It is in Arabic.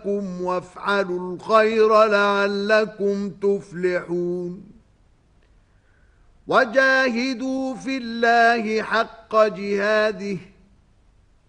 لكم وافعلوا الخير لعلكم تفلحون وجاهدوا في الله حق جهاده